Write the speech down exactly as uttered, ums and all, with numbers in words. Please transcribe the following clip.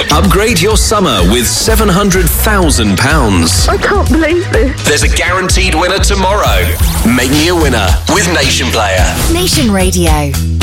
Upgrade your summer with seven hundred thousand pounds. I can't believe this. There's a guaranteed winner tomorrow. Make me a winner with Nation Player. Nation Radio.